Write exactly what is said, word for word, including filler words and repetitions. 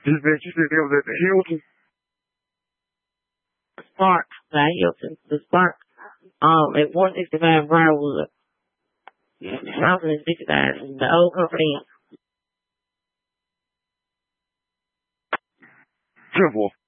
Just that you said they was at the Hilton. Spark, the Hilton, the Spark, um, at one sixty-five Briarwood. Housing is sixty-nine, the old company. Triple.